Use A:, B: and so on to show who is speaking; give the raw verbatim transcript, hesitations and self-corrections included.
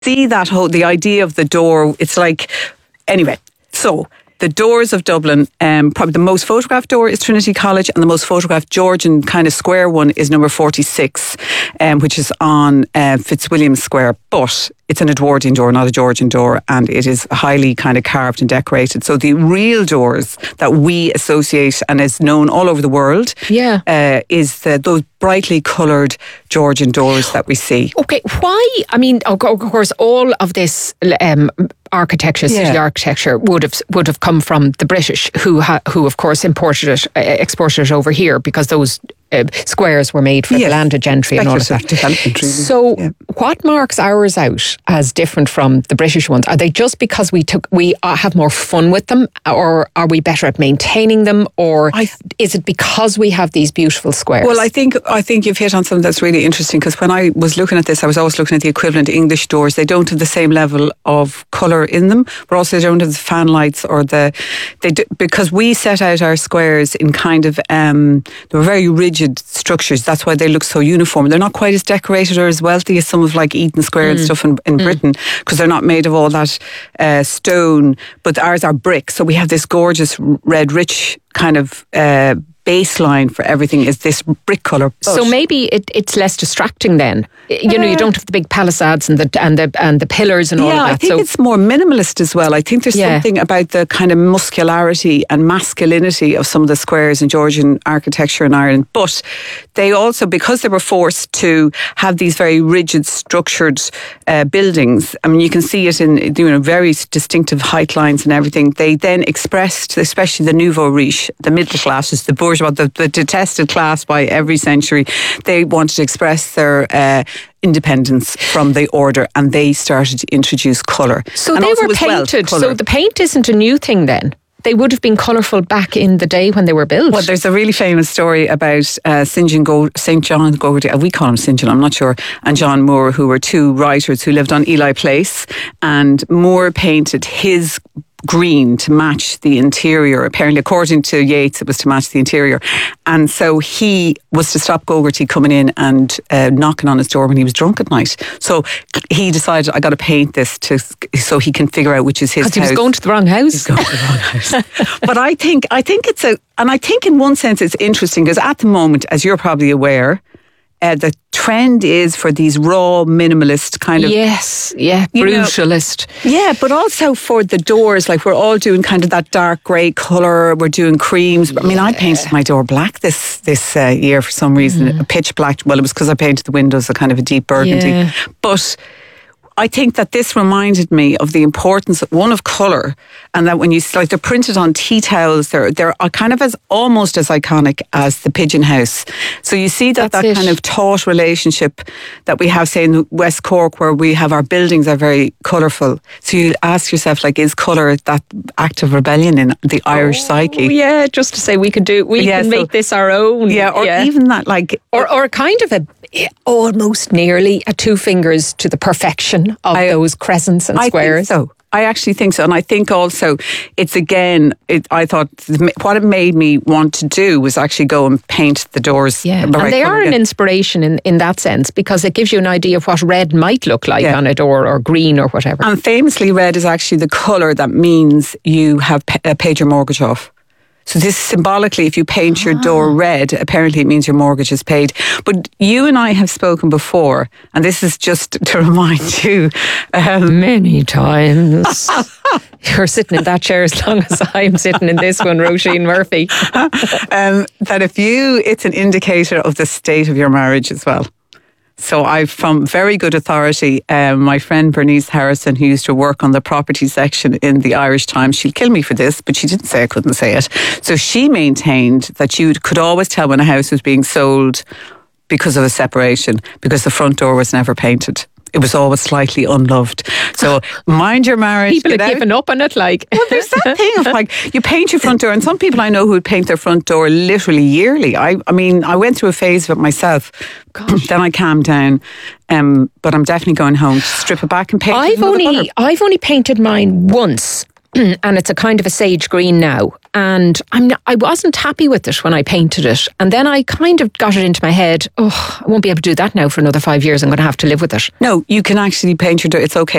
A: see that whole, the idea of the door, it's like, anyway, so the doors of Dublin, um, probably the most photographed door is Trinity College, and the most photographed Georgian kind of square one is number forty-six, um, which is on uh, Fitzwilliam Square. But it's an Edwardian door, not a Georgian door, and it is highly kind of carved and decorated. So the real doors that we associate and is known all over the world,
B: yeah,
A: uh, is the, those brightly coloured Georgian doors that we see.
B: Okay, why? I mean, of course, all of this um, architecture, city
A: Yeah.
B: architecture, would have would have come from the British, who ha- who of course imported it, uh, exported it over here because those uh, squares were made for
A: Yes.
B: the landed gentry and all of that.
A: Speculative development, really.
B: So,
A: Yeah.
B: what marks ours out as different from the British ones? Are they just because we took we uh, have more fun with them, or are we better at maintaining them, or
A: I-
B: is it because we have these beautiful squares?
A: Well, I think I think you've hit on something that's really interesting, because when I was looking at this, I was always looking at the equivalent English doors. They don't have the same level of colour in them, but also they don't have the fan lights or the they do, because we set out our squares in kind of um, they were very rigid structures. That's why they look so uniform. They're not quite as decorated or as wealthy as some of like Eaton Square mm. and stuff in, in mm. Britain, because they're not made of all that uh, stone. But ours are brick, so we have this gorgeous red, rich kind of Uh, baseline for everything is this brick colour.
B: So maybe it, it's less distracting then. You know, you don't have the big palisades and the and the and the pillars and all
A: yeah,
B: of that.
A: I think
B: so
A: it's more minimalist as well. I think there's
B: Yeah.
A: something about the kind of muscularity and masculinity of some of the squares in Georgian architecture in Ireland. But they also, because they were forced to have these very rigid, structured uh, buildings, I mean, you can see it in, you know, very distinctive height lines and everything. They then expressed, especially the nouveau riche, the middle classes, the bourgeois, the, the detested class by every century, they wanted to express their uh, independence from the order, and they started to introduce colour.
B: So
A: and
B: they
A: also
B: were
A: as well,
B: painted.
A: colour.
B: So the paint isn't a new thing then. They would have been colourful back in the day when they were built.
A: Well, there's a really famous story about uh, Saint John Go- Saint John Gogarty, uh, we call him Saint John, I'm not sure, and John Moore, who were two writers who lived on Ely Place, and Moore painted his green to match the interior. Apparently, according to Yeats, it was to match the interior. And so he was to stop Gogarty coming in and uh, knocking on his door when he was drunk at night. So he decided, I got to paint this to so he can figure out which is his house.
B: Because he was going to the wrong house.
A: He's going to the wrong house. But I think, I think it's a, and I think in one sense it's interesting, because at the moment, as you're probably aware, Uh, the trend is for these raw, minimalist kind of...
B: Yes, yeah,
A: you know,
B: brutalist.
A: yeah, but also for the doors, like we're all doing kind of that dark grey colour, we're doing creams. I mean, I painted my door black this this uh, year for some reason, mm. a pitch black. Well, it was because I painted the windows a kind of a deep burgundy.
B: Yeah.
A: But I think that this reminded me of the importance, one, of colour, and that when you, like, they're printed on tea towels, they're they're kind of as almost as iconic as the Pigeon House. So you see that
B: That's
A: that
B: it.
A: kind of taut relationship that we have, say, in West Cork, where we have our buildings are very colourful. So you ask yourself, like, is colour that act of rebellion in the Irish psyche?
B: Oh, yeah, just to say we could do, we
A: Yeah,
B: can
A: so-
B: make this our own.
A: Yeah, or even that, like...
B: Or, or kind of a, almost nearly a two fingers to the perfection of
A: I-
B: those crescents and
A: I
B: squares.
A: think so. I actually think so. And I think also it's, again, it, I thought what it made me want to do was actually go and paint the doors.
B: Yeah,
A: the right
B: and they
A: colour
B: are an
A: again.
B: inspiration in, in that sense, because it gives you an idea of what red might look like
A: Yeah.
B: on a door, or green or whatever.
A: And famously, red is actually the colour that means you have pa- uh, paid your mortgage off. So this symbolically, if you paint your door red, apparently it means your mortgage is paid. But you and I have spoken before, and this is just to remind you. Um,
B: Many times. You're sitting in that chair as long as I'm sitting in this one, Roisin Murphy.
A: um, that if you, it's an indicator of the state of your marriage as well. So I've, from very good authority, um, my friend Bernice Harrison, who used to work on the property section in the Irish Times, she'll kill me for this, but she didn't say I couldn't say it. So she maintained that you could always tell when a house was being sold because of a separation, because the front door was never painted. It was always slightly unloved. So mind your marriage.
B: People
A: get
B: have
A: out.
B: given up on it, like.
A: Well, there's that thing of, like, you paint your front door, and some people I know who would paint their front door literally yearly. I, I mean, I went through a phase of it myself. Gosh. Then I calmed down, um, but I'm definitely going home to strip it back and paint.
B: I've
A: another
B: only
A: colour.
B: I've only painted mine once, and it's a kind of a sage green now. And I'm not, I wasn't happy with it when I painted it. And then I kind of got it into my head, oh, I won't be able to do that now for another five years. I'm going to have to live with it.
A: No, you can actually paint your door. It's okay.